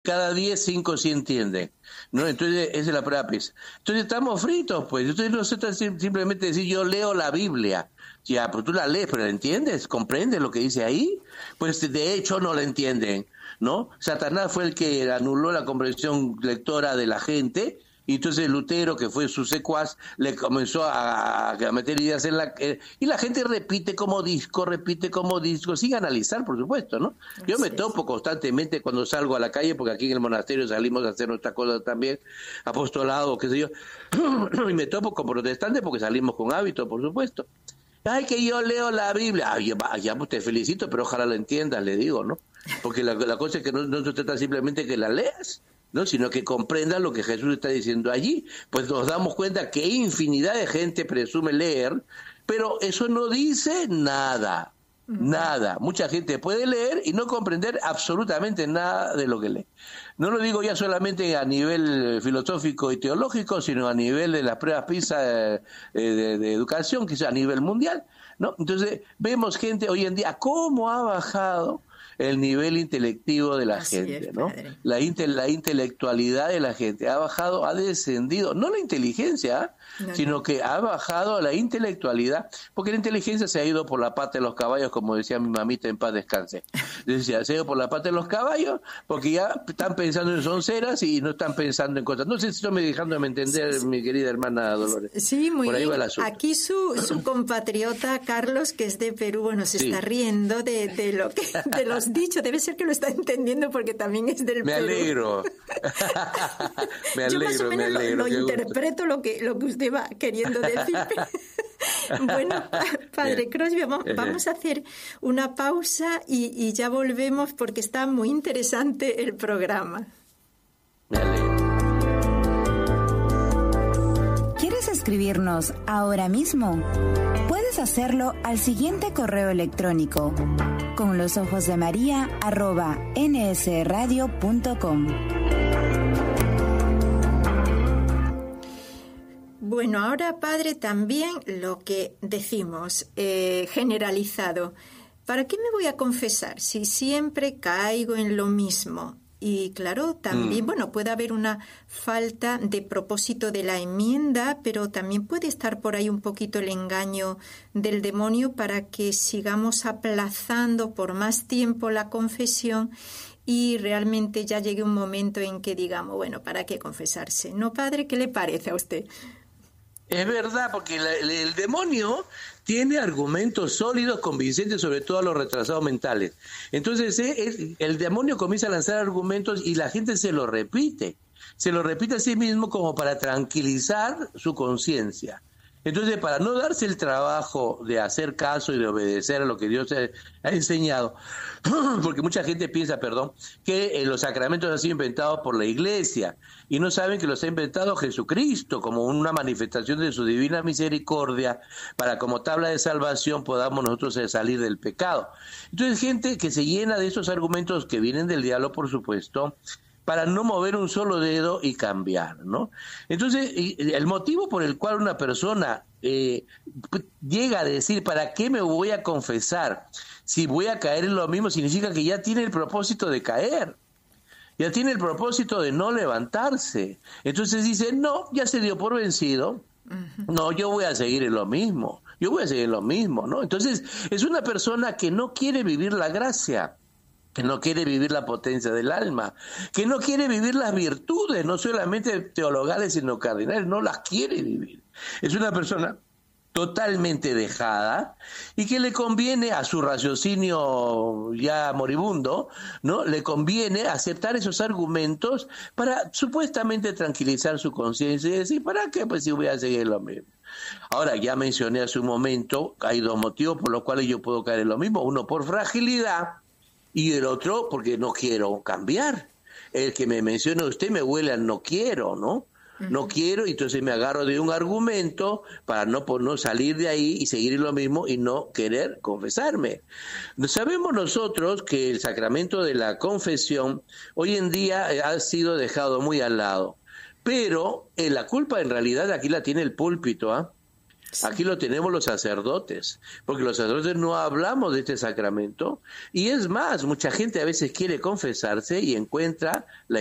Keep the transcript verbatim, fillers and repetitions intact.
cada diez, cinco sí entienden, ¿no? Entonces, esa es la prueba pisa. Entonces, estamos fritos, pues. Entonces, no se trata simplemente de decir, yo leo la Biblia. Ya, pues tú la lees, pero ¿la entiendes? ¿Comprendes lo que dice ahí? Pues, de hecho, no la entienden, ¿no? Satanás fue el que anuló la comprensión lectora de la gente, y entonces Lutero, que fue su secuaz, le comenzó a, a meter ideas en la... Eh, y la gente repite como disco, repite como disco, sin analizar, por supuesto, ¿no? Yo me topo constantemente cuando salgo a la calle, porque aquí en el monasterio salimos a hacer nuestras cosas también, apostolado, qué sé yo, y me topo con protestantes porque salimos con hábito, por supuesto. Ay, que yo leo la Biblia. Ay, ya, ya te felicito, pero ojalá la entiendas, le digo, ¿no? Porque la, la cosa es que no, no se trata simplemente que la leas, ¿no? Sino que comprendas lo que Jesús está diciendo allí. Pues nos damos cuenta que infinidad de gente presume leer, pero eso no dice nada, nada. Mucha gente puede leer y no comprender absolutamente nada de lo que lee. No lo digo ya solamente a nivel filosófico y teológico, sino a nivel de las pruebas PISA de, de, de educación, quizá a nivel mundial, ¿no? Entonces vemos gente hoy en día cómo ha bajado el nivel intelectivo de la Así gente, es, ¿no? La, inte, la intelectualidad de la gente ha bajado, ha descendido, no la inteligencia, no, sino no. que ha bajado la intelectualidad, porque la inteligencia se ha ido por la pata de los caballos, como decía mi mamita, en paz descanse. Decía, se ha ido por la pata de los caballos, porque ya están pensando en sonceras y no están pensando en cosas. No sé si estoy me dejándome entender, sí, mi querida hermana Dolores. Sí, muy por ahí bien. Va el asunto. Aquí su, su compatriota Carlos, que es de Perú, bueno, se sí. está riendo de, de lo que de los dicho, debe ser que lo está entendiendo porque también es del me Perú. Alegro. me alegro. Yo más o menos me alegro, lo, lo interpreto lo que lo que usted va queriendo decir. Bueno, padre Crosby, vamos, vamos a hacer una pausa y, y ya volvemos porque está muy interesante el programa. Me alegro. ¿Quieres escribirnos ahora mismo? Puedes hacerlo al siguiente correo electrónico: con los ojos de María arroba nsradio punto com. Bueno, ahora, padre, también lo que decimos, eh, generalizado. ¿Para qué me voy a confesar si siempre caigo en lo mismo? Y claro, también, mm. bueno, puede haber una falta de propósito de la enmienda, pero también puede estar por ahí un poquito el engaño del demonio para que sigamos aplazando por más tiempo la confesión y realmente ya llegue un momento en que digamos, bueno, ¿para qué confesarse? ¿No, padre? ¿Qué le parece a usted? Es verdad, porque la, el, el demonio tiene argumentos sólidos, convincentes, sobre todo a los retrasados mentales. Entonces eh, es, el demonio comienza a lanzar argumentos y la gente se lo repite. Se lo repite a sí mismo como para tranquilizar su conciencia. Entonces, para no darse el trabajo de hacer caso y de obedecer a lo que Dios ha, ha enseñado, porque mucha gente piensa, perdón, que eh, los sacramentos han sido inventados por la Iglesia y no saben que los ha inventado Jesucristo como una manifestación de su divina misericordia para como tabla de salvación podamos nosotros salir del pecado. Entonces, gente que se llena de esos argumentos que vienen del diablo, por supuesto, para no mover un solo dedo y cambiar, ¿no? Entonces, el motivo por el cual una persona eh, llega a decir, ¿para qué me voy a confesar? Si voy a caer en lo mismo, significa que ya tiene el propósito de caer, ya tiene el propósito de no levantarse. Entonces dice, no, ya se dio por vencido, no, yo voy a seguir en lo mismo, yo voy a seguir en lo mismo, ¿no? Entonces, es una persona que no quiere vivir la gracia, que no quiere vivir la potencia del alma, que no quiere vivir las virtudes, no solamente teologales, sino cardinales, no las quiere vivir. Es una persona totalmente dejada y que le conviene a su raciocinio ya moribundo, ¿no? Le conviene aceptar esos argumentos para supuestamente tranquilizar su conciencia y decir, ¿para qué? Pues si voy a seguir lo mismo. Ahora, ya mencioné hace un momento, hay dos motivos por los cuales yo puedo caer en lo mismo. Uno, por fragilidad, y el otro porque no quiero cambiar. El que me menciona usted me huele al no quiero, ¿no? Uh-huh. No quiero, y entonces me agarro de un argumento para no, por no salir de ahí y seguir lo mismo y no querer confesarme. Sabemos nosotros que el sacramento de la confesión hoy en día ha sido dejado muy al lado, pero eh, la culpa en realidad aquí la tiene el púlpito, ¿ah? ¿eh? Sí. Aquí lo tenemos los sacerdotes, porque los sacerdotes no hablamos de este sacramento, y es más, mucha gente a veces quiere confesarse y encuentra la